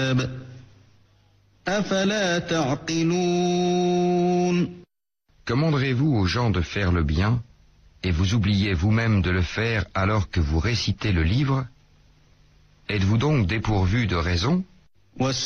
الكتاب أفلا تعقلون. Commanderez-vous aux gens de faire le bien, et vous oubliez vous-même de le faire alors que vous récitez le livre? Êtes-vous donc dépourvu de raison?